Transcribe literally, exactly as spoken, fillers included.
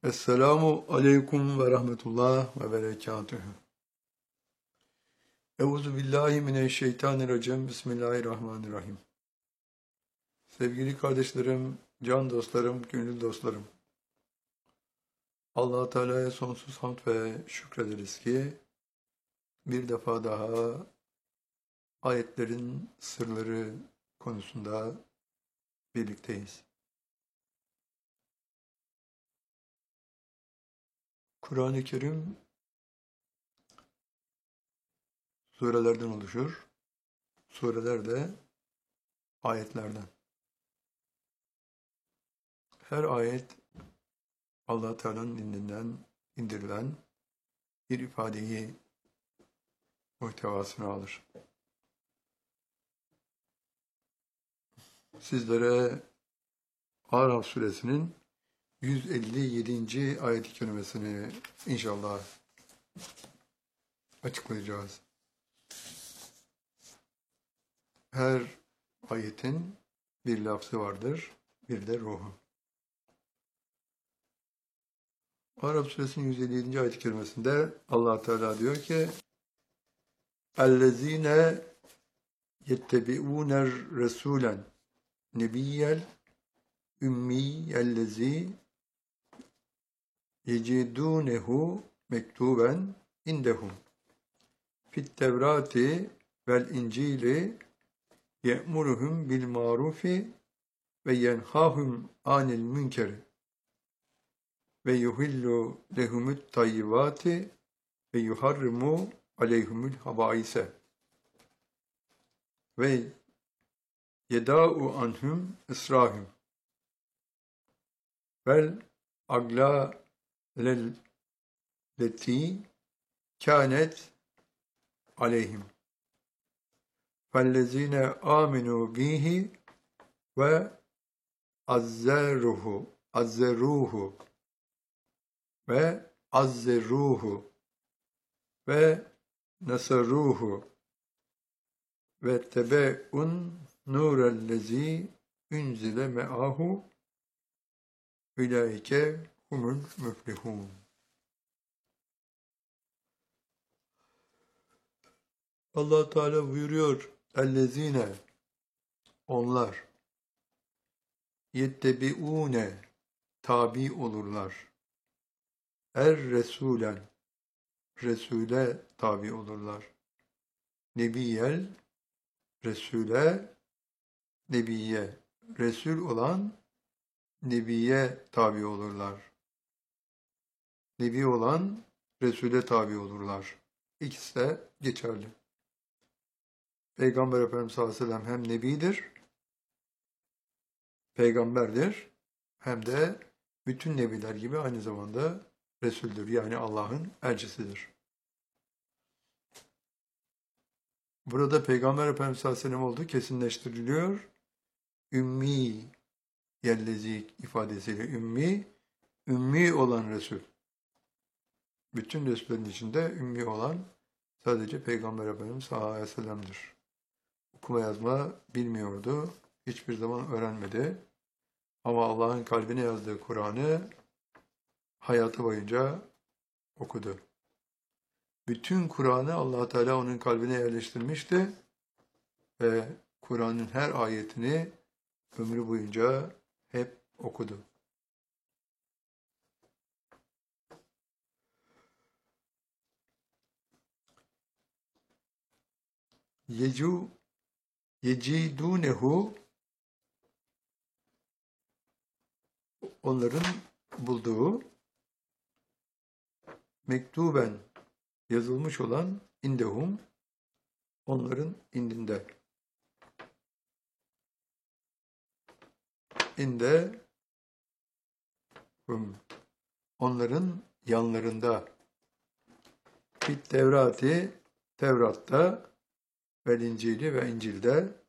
Esselamu aleyküm ve rahmetullah ve berekatühü. Euzu billahi mineşşeytanirracim. Bismillahirrahmanirrahim. Sevgili kardeşlerim, can dostlarım, gönül dostlarım. Allah Teala'ya sonsuz hamd ve şükrederiz ki bir defa daha ayetlerin sırları konusunda birlikteyiz. Kur'an-ı Kerim surelerden oluşur. Sureler de ayetlerden. Her ayet Allah Teala'nın indinden indirilen bir ifadeyi muhtevasına alır. Sizlere Araf suresinin yüz elli yedinci ayet-i kerimesini inşallah açıklayacağız. Her ayetin bir lafzı vardır, bir de ruhu. Araf suresinin yüz elli yedinci ayet-i kerimesinde Allah Teala diyor ki: "Ellezine yettebi'uner resulen nebiyyel ümmiyellezi yecidunehu mektuben indehum fit tevrati vel incili ye'muruhum bil marufi ve yenhahum anil münkeri ve yuhillu lehumut tayyibati ve yuharrimu aleyhumul habaise ve yedâ'u anhum israhum vel agla lelleti kânet aleyhim fellezine aminu bihi ve azzeruhu azzeruhu ve azzeruhu ve nasaruhu ve tebe'un nurellezi unzile me'ahu ulaike humul müflihun." Allah Teala buyuruyor: "Ellezine, onlar, yettebiune, tabi olurlar. Er Resulen, Resul'e tabi olurlar. Nebiyel, Resul'e, Nebiye, Resul olan Nebiye tabi olurlar. Nebi olan Resul'e tabi olurlar." İkisi de geçerli. Peygamber Efendimiz sallallahu aleyhi ve sellem hem Nebidir, Peygamberdir, hem de bütün Nebiler gibi aynı zamanda Resul'dür. Yani Allah'ın elçisidir. Burada Peygamber Efendimiz sallallahu aleyhi ve sellem olduğu kesinleştiriliyor. Ümmi yellezi ifadesiyle ümmi, ümmi olan Resul. Bütün Resullerin içinde ümmi olan sadece Peygamber Efendimiz sallallahu aleyhi ve sellem'dir. Okuma yazma bilmiyordu, hiçbir zaman öğrenmedi. Ama Allah'ın kalbine yazdığı Kur'an'ı hayatı boyunca okudu. Bütün Kur'an'ı Allah Teala onun kalbine yerleştirmişti ve Kur'an'ın her ayetini ömrü boyunca hep okudu. Yecu yecidunehu, onların bulduğu, mektuben, yazılmış olan, indehum, onların indinde. İnde hum, onların yanlarında. Fit Tevrati, Tevrat'ta ve İncil'i ve İncil'de